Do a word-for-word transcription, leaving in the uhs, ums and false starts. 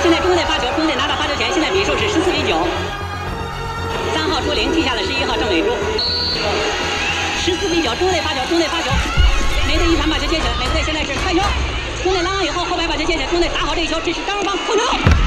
现在中队发球，中队拿到发球权，现在比数是十四比九。三号朱玲踢下了十一号郑伟珠。十四比九，中队发球，中队发球，美队一传把球接起来，美队现在是传球，中队拉完以后，后排把球接起来，中队打好这一球，这是张荣芳控球。